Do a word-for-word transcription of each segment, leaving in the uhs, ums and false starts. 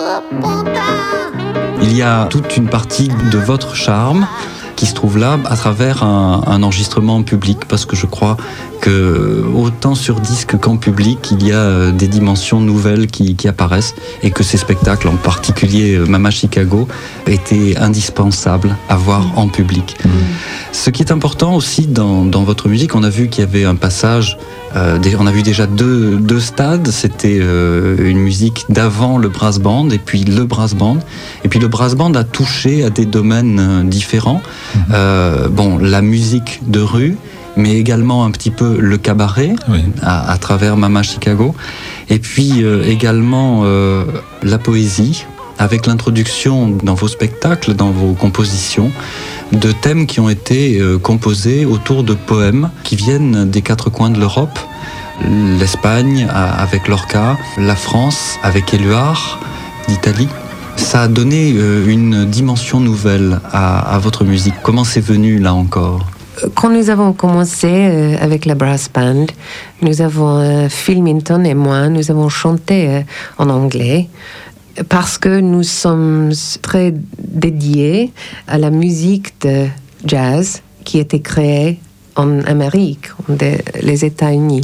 Il y a toute une partie de votre charme qui se trouve là à travers un, un enregistrement public, parce que je crois que autant sur disque qu'en public, il y a des dimensions nouvelles qui, qui apparaissent, et que ces spectacles, en particulier Mama Chicago, étaient indispensables à voir en public. Mmh. Ce qui est important aussi dans, dans votre musique, on a vu qu'il y avait un passage, euh, des, on a vu déjà deux, deux stades, c'était euh, une musique d'avant le brass band et puis le brass band, et puis le brass band a touché à des domaines différents. Mmh. Euh, bon, la musique de rue, mais également un petit peu le cabaret, oui. à, à travers Mama Chicago, et puis euh, également euh, la poésie, avec l'introduction dans vos spectacles, dans vos compositions, de thèmes qui ont été euh, composés autour de poèmes qui viennent des quatre coins de l'Europe, l'Espagne avec Lorca, la France avec Éluard d'Italie. Ça a donné euh, une dimension nouvelle à, à votre musique. Comment c'est venu là encore ? Quand nous avons commencé euh, avec la brass band, nous avons, euh, Phil Minton et moi, nous avons chanté euh, en anglais parce que nous sommes très dédiés à la musique de jazz qui était créée en Amérique, des, les États-Unis.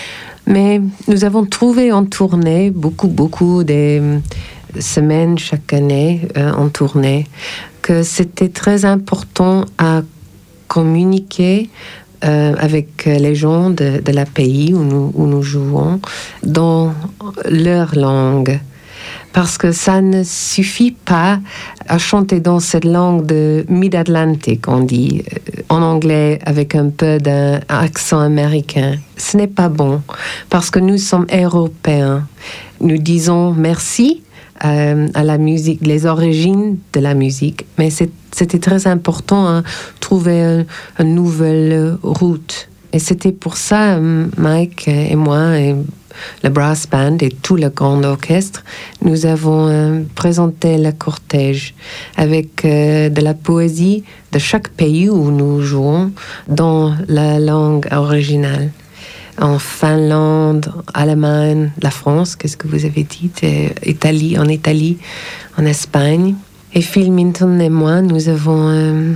Mais nous avons trouvé en tournée beaucoup, beaucoup de semaines chaque année euh, en tournée que c'était très important à communiquer euh, avec les gens de, de la pays où nous, où nous jouons dans leur langue. Parce que ça ne suffit pas à chanter dans cette langue de Mid-Atlantic, on dit, en anglais avec un peu d'un accent américain. Ce n'est pas bon, parce que nous sommes européens. Nous disons merci euh, à la musique, les origines de la musique, mais c'est, c'était très important de hein, trouver un, une nouvelle route. Et c'était pour ça, Mike et moi, et le brass band et tout le grand orchestre, nous avons euh, présenté le cortège avec euh, de la poésie de chaque pays où nous jouons dans la langue originale. En Finlande, Allemagne, la France, qu'est-ce que vous avez dit, Italie, en Italie, en Espagne. Et Phil Minton et moi, nous avons euh,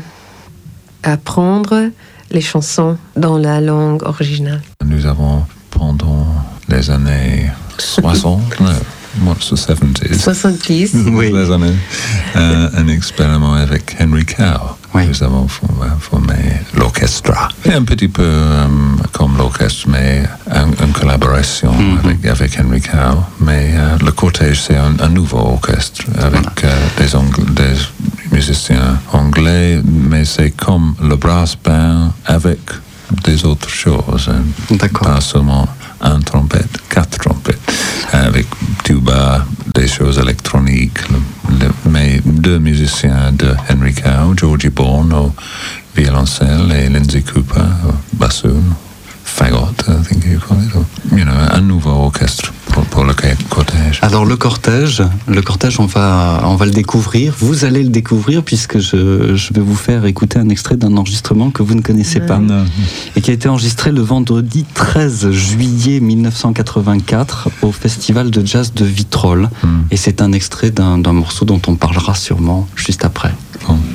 apprendre les chansons dans la langue originale. Nous avons pendant les années soixante, no, what's the seventies? soixante-dix. Oui. Les années, euh, un expériment avec Henry Cow. Oui. Nous avons formé, formé l'orchestre. Et un petit peu euh, comme l'orchestre, mais en, en collaboration mm-hmm. avec, avec Henry Cow. Mais euh, le cortège, c'est un, un nouveau orchestre avec voilà. euh, des, angl- des musiciens anglais, mais c'est comme le brass band avec des autres choses. D'accord. Pas seulement un trompette, quatre trompettes, avec tuba, des choses électroniques, le, le, mais deux musiciens de Henry Cow, Georgie Bourne au violoncelle et Lindsay Cooper au bassoon, fagot, I think you call it, or, you know, un nouveau orchestre pour, pour le cortège. Alors le cortège, le cortège, on va, on va le découvrir. Vous allez le découvrir puisque je, je vais vous faire écouter un extrait d'un enregistrement que vous ne connaissez pas Non. et qui a été enregistré le vendredi treize juillet mille neuf cent quatre-vingt-quatre au Festival de Jazz de Vitrolles. Mm. Et c'est un extrait d'un, d'un morceau dont on parlera sûrement juste après. Bon.